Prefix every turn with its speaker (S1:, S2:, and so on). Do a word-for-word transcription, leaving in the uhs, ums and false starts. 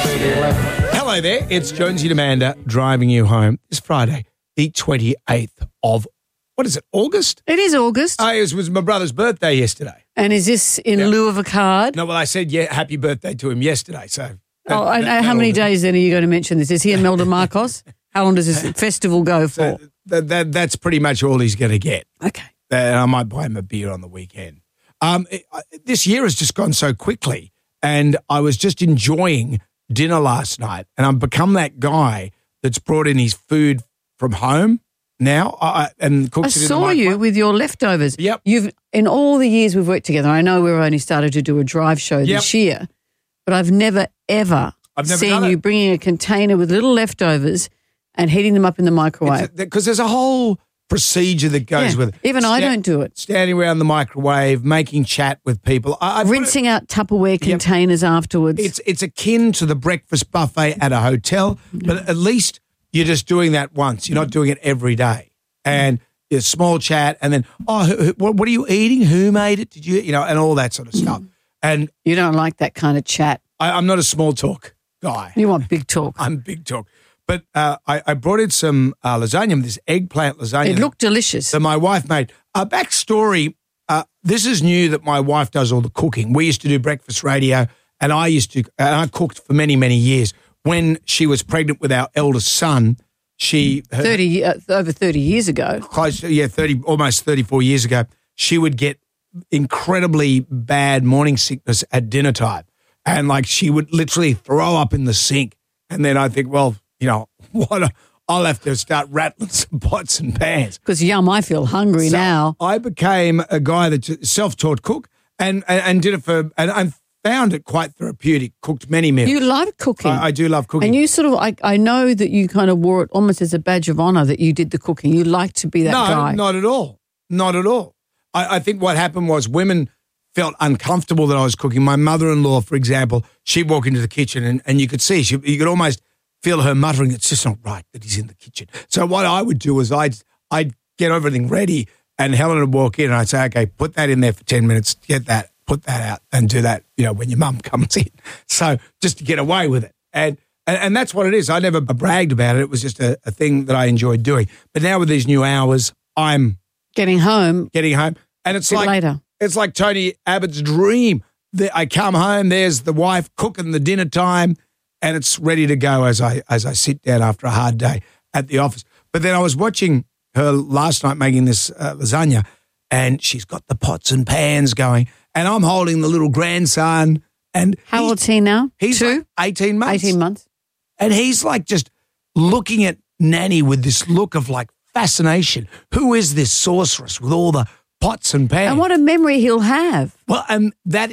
S1: three to eleven.
S2: Hello there, it's Jonesy and Amanda driving you home this Friday, the twenty-eighth of, what is it, August?
S3: It is August.
S2: Oh, it was my brother's birthday yesterday.
S3: And is this in
S2: Yeah.
S3: lieu of a card?
S2: No, well, I said yeah, happy birthday to him yesterday, so. that-
S3: oh, and
S2: that-
S3: how
S2: that
S3: many
S2: all-
S3: days then are you going to mention this? Is he Imelda Marcos? How long does this festival go for?
S2: That, that, that, that's pretty much all he's going to get.
S3: Okay.
S2: And I might buy him a beer on the weekend. Um, it, I- this year has just gone so quickly, and I was just enjoying dinner last night, and I've become that guy that's brought in his food from home now I, and cooks
S3: I
S2: it in the
S3: saw you
S2: microwave.
S3: with your leftovers.
S2: Yep.
S3: You've in all the years we've worked together. I know we've only started to do a drive show
S2: Yep.
S3: this year, but I've never ever
S2: I've never
S3: seen
S2: done
S3: you
S2: it.
S3: bringing a container with little leftovers and heating them up in the microwave.
S2: Because there's a whole procedure that goes
S3: Yeah.
S2: with it.
S3: Even I don't do it.
S2: Standing around the microwave, making chat with people. I, I put it-
S3: Rinsing out Tupperware containers afterwards.
S2: It's it's akin to the breakfast buffet at a hotel, but at least you're just doing that once. You're not doing it every day. And a small chat, and then oh, who, who- what, what are you eating? Who made it? Did you? You know, and all that sort of stuff. And
S3: you don't like that kind of chat.
S2: I, I'm not a small talk guy.
S3: You want big talk.
S2: I'm big talk. But uh, I, I brought in some uh, lasagna, this eggplant lasagna.
S3: It looked delicious.
S2: that my wife made. A backstory, uh, this is new that my wife does all the cooking. We used to do breakfast radio, and I used to, and I cooked for many, many years. When she was pregnant with our eldest son, she, her,
S3: thirty uh, over thirty years ago.
S2: close, yeah, thirty, almost thirty-four years ago, she would get incredibly bad morning sickness at dinner time. And like she would literally throw up in the sink. And then I think, well, you know, what a, I'll have to start rattling some pots and pans.
S3: Because yum, I feel hungry
S2: So
S3: now.
S2: I became a guy that's a self-taught cook and, and, and did it for, and I found it quite therapeutic, cooked many meals.
S3: You love cooking.
S2: I, I do love cooking.
S3: And you sort of, I, I know that you kind of wore it almost as a badge of honor that you did the cooking. You like to be that
S2: no,
S3: guy.
S2: not at all. Not at all. I, I think what happened was women felt uncomfortable that I was cooking. My mother-in-law, for example, she'd walk into the kitchen and, and you could see, she, you could almost feel her muttering, it's just not right that he's in the kitchen. So what I would do is I'd, I'd get everything ready and Helen would walk in and I'd say, okay, put that in there for ten minutes, get that, put that out and do that, you know, when your mum comes in. So just to get away with it. And and, and that's what it is. I never bragged about it. It was just a, a thing that I enjoyed doing. But now with these new hours, I'm
S3: Getting home
S2: getting home. And it's
S3: a bit
S2: like
S3: later.
S2: it's like Tony Abbott's dream. The, I come home, there's the wife cooking the dinner time, and it's ready to go as I as I sit down after a hard day at the office. But then I was watching her last night making this uh, lasagna, and she's got the pots and pans going, and I'm holding the little grandson. And
S3: How
S2: he's-
S3: old's he now?
S2: He's
S3: Two?
S2: like eighteen months.
S3: eighteen months.
S2: And he's like just looking at Nanny with this look of like fascination. Who is this sorceress with all the pots and pans?
S3: And what a memory he'll have.
S2: Well, and that